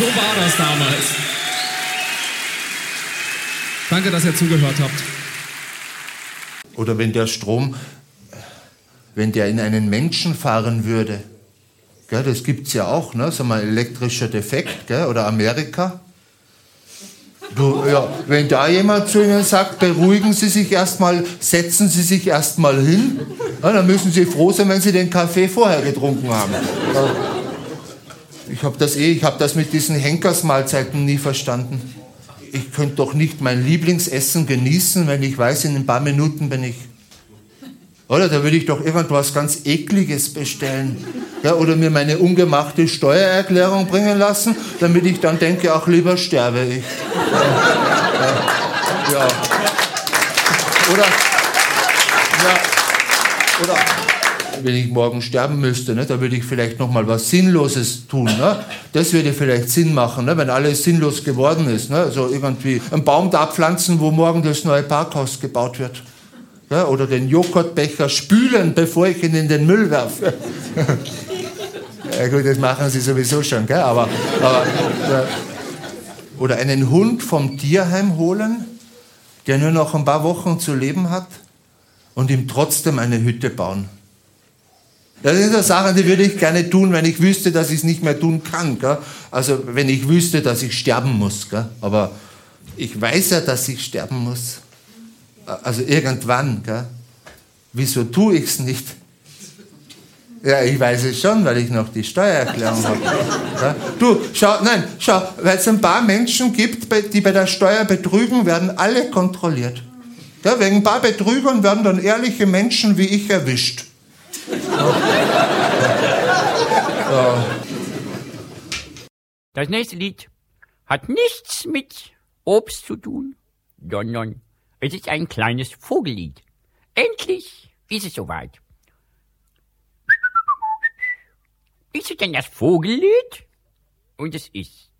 So war das damals. Danke, dass ihr zugehört habt. Oder wenn der Strom, wenn der in einen Menschen fahren würde. Gell, das gibt es ja auch, ne? So mal elektrischer Defekt, gell? Oder Amerika. Du, ja, wenn da jemand zu Ihnen sagt, beruhigen Sie sich erstmal, setzen Sie sich erstmal hin, ja, dann müssen Sie froh sein, wenn Sie den Kaffee vorher getrunken haben. Ich habe das mit diesen Henkersmahlzeiten nie verstanden. Ich könnte doch nicht mein Lieblingsessen genießen, wenn ich weiß, in ein paar Minuten bin ich... Oder da würde ich doch irgendwas ganz Ekliges bestellen. Ja, oder mir meine ungemachte Steuererklärung bringen lassen, damit ich dann denke, ach, lieber sterbe ich. Ja. Oder wenn ich morgen sterben müsste, ne, da würde ich vielleicht noch mal was Sinnloses tun. Ne? Das würde vielleicht Sinn machen, ne, wenn alles sinnlos geworden ist. Ne? So irgendwie einen Baum da pflanzen, wo morgen das neue Parkhaus gebaut wird. Ja, oder den Joghurtbecher spülen, bevor ich ihn in den Müll werfe. Ja gut, das machen sie sowieso schon, gell? Aber oder einen Hund vom Tierheim holen, der nur noch ein paar Wochen zu leben hat und ihm trotzdem eine Hütte bauen. Das sind so Sachen, die würde ich gerne tun, wenn ich wüsste, dass ich es nicht mehr tun kann. Gell? Also wenn ich wüsste, dass ich sterben muss. Gell? Aber ich weiß ja, dass ich sterben muss. Also irgendwann, gell? Wieso tue ich es nicht? Ja, ich weiß es schon, weil ich noch die Steuererklärung habe. Ja? Du, schau, weil es ein paar Menschen gibt, die bei der Steuer betrügen, werden alle kontrolliert. Ja, wegen ein paar Betrügern werden dann ehrliche Menschen wie ich erwischt. Ja. Das nächste Lied hat nichts mit Obst zu tun, sondern es ist ein kleines Vogellied. Endlich ist es soweit. Ist es denn das Vogellied? Und es ist